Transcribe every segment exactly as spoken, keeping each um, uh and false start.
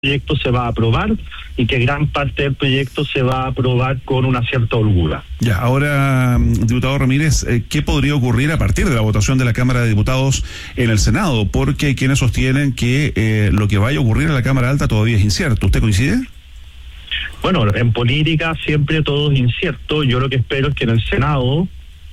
proyecto se va a aprobar y que gran parte del proyecto se va a aprobar con una cierta holgura. Ya, ahora, diputado Ramírez, ¿qué podría ocurrir a partir de la votación de la Cámara de Diputados en el Senado? Porque hay quienes sostienen que eh, lo que vaya a ocurrir en la Cámara Alta todavía es incierto. ¿Usted coincide? Bueno, en política siempre todo es incierto. Yo lo que espero es que en el Senado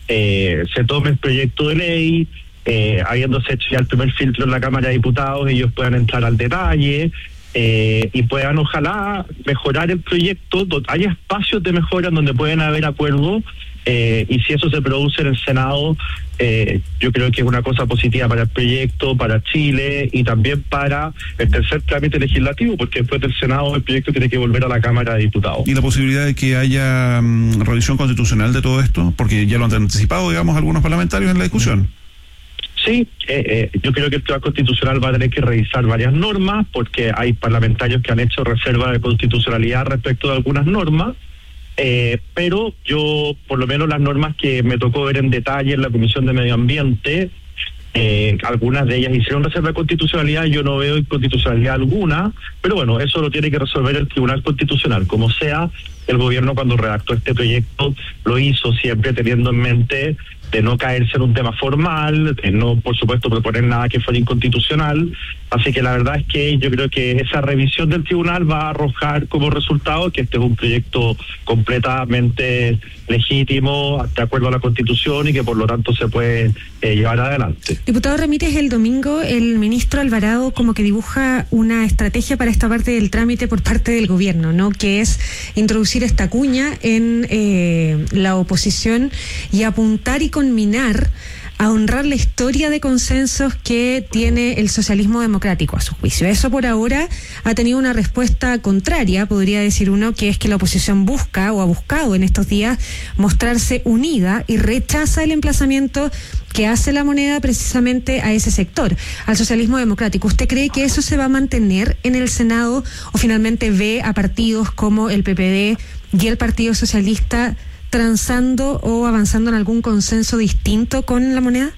eh, se tome el proyecto de ley, eh, habiéndose hecho ya el primer filtro en la Cámara de Diputados, ellos puedan entrar al detalle eh, y puedan ojalá mejorar el proyecto. Hay espacios de mejora donde pueden haber acuerdos eh, y si eso se produce en el Senado, eh, yo creo que es una cosa positiva para el proyecto, para Chile y también para el tercer trámite legislativo, porque después del Senado el proyecto tiene que volver a la Cámara de Diputados. ¿Y la posibilidad de que haya um, revisión constitucional de todo esto? Porque ya lo han anticipado, digamos, algunos parlamentarios en la discusión. Sí, eh, eh, yo creo que el Tribunal Constitucional va a tener que revisar varias normas, porque hay parlamentarios que han hecho reserva de constitucionalidad respecto de algunas normas, eh, pero yo, por lo menos las normas que me tocó ver en detalle en la Comisión de Medio Ambiente, eh, algunas de ellas hicieron reserva de constitucionalidad, yo no veo inconstitucionalidad alguna, pero bueno, eso lo tiene que resolver el Tribunal Constitucional. Como sea, el gobierno cuando redactó este proyecto lo hizo siempre teniendo en mente de no caerse en un tema formal, de no, por supuesto, proponer nada que fuera inconstitucional. Así que la verdad es que yo creo que esa revisión del tribunal va a arrojar como resultado que este es un proyecto completamente legítimo, de acuerdo a la Constitución, y que por lo tanto se puede eh, llevar adelante. Diputado Ramírez, el domingo el ministro Alvarado como que dibuja una estrategia para esta parte del trámite por parte del gobierno, ¿no? Que es introducir esta cuña en eh, la oposición y apuntar y conminar a honrar la historia de consensos que tiene el socialismo democrático, a su juicio. Eso por ahora ha tenido una respuesta contraria, podría decir uno, que es que la oposición busca o ha buscado en estos días mostrarse unida y rechaza el emplazamiento que hace la moneda precisamente a ese sector, al socialismo democrático. ¿Usted cree que eso se va a mantener en el Senado o finalmente ve a partidos como el P P D y el Partido Socialista transando o avanzando en algún consenso distinto con la moneda?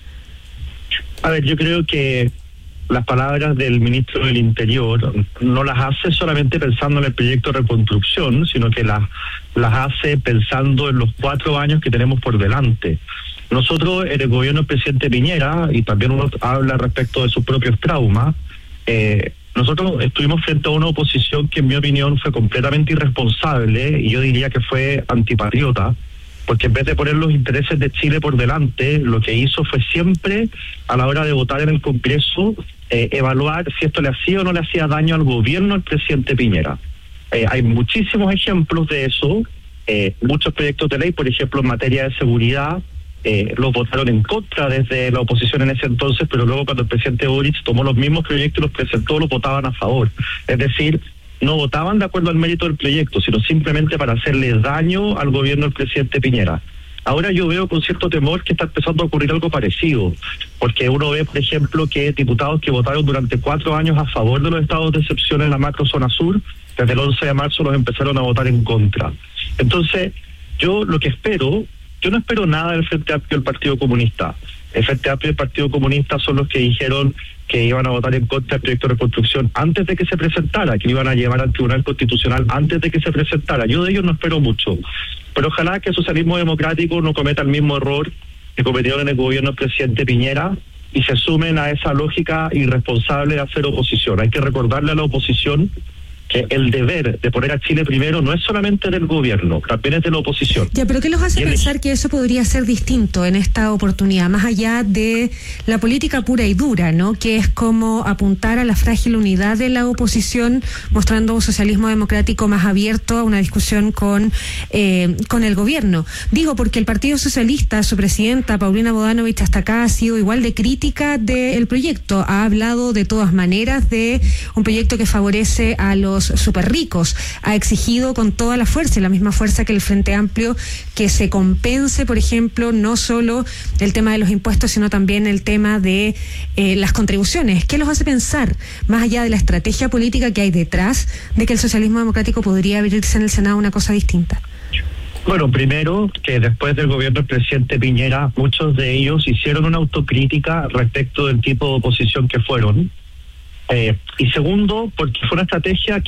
A ver, yo creo que las palabras del ministro del Interior no las hace solamente pensando en el proyecto de reconstrucción, sino que las, las hace pensando en los cuatro años que tenemos por delante. Nosotros, en el gobierno del presidente Piñera, y también uno habla respecto de sus propios traumas, eh, nosotros estuvimos frente a una oposición que en mi opinión fue completamente irresponsable y yo diría que fue antipatriota, porque en vez de poner los intereses de Chile por delante, lo que hizo fue siempre, a la hora de votar en el Congreso, eh, evaluar si esto le hacía o no le hacía daño al gobierno del presidente Piñera. Eh, hay muchísimos ejemplos de eso, eh, muchos proyectos de ley, por ejemplo, en materia de seguridad, Eh, los votaron en contra desde la oposición en ese entonces, pero luego cuando el presidente Boric tomó los mismos proyectos y los presentó, los votaban a favor. Es decir, no votaban de acuerdo al mérito del proyecto, sino simplemente para hacerle daño al gobierno del presidente Piñera. Ahora yo veo con cierto temor que está empezando a ocurrir algo parecido, porque uno ve, por ejemplo, que diputados que votaron durante cuatro años a favor de los estados de excepción en la macrozona sur, desde el once de marzo los empezaron a votar en contra. Entonces, yo lo que espero... Yo no espero nada del Frente Amplio del Partido Comunista. El Frente Amplio y el Partido Comunista son los que dijeron que iban a votar en contra del proyecto de reconstrucción antes de que se presentara, que iban a llevar al Tribunal Constitucional antes de que se presentara. Yo de ellos no espero mucho. Pero ojalá que el socialismo democrático no cometa el mismo error que cometieron en el gobierno del presidente Piñera y se sumen a esa lógica irresponsable de hacer oposición. Hay que recordarle a la oposición que el deber de poner a Chile primero no es solamente del gobierno, también es de la oposición. Ya, pero ¿qué los hace pensar que eso podría ser distinto en esta oportunidad, más allá de la política pura y dura, ¿no? Que es como apuntar a la frágil unidad de la oposición, mostrando un socialismo democrático más abierto a una discusión con, eh, con el gobierno. Digo, porque el Partido Socialista, su presidenta, Paulina Bodanovich, hasta acá ha sido igual de crítica del proyecto. Ha hablado de todas maneras de un proyecto que favorece a los super ricos, ha exigido con toda la fuerza y la misma fuerza que el Frente Amplio que se compense, por ejemplo, no solo el tema de los impuestos, sino también el tema de eh, las contribuciones. ¿Qué los hace pensar, más allá de la estrategia política que hay detrás, de que el socialismo democrático podría abrirse en el Senado una cosa distinta? Bueno, primero, que después del gobierno del presidente Piñera, muchos de ellos hicieron una autocrítica respecto del tipo de oposición que fueron. Eh, y segundo, porque fue una estrategia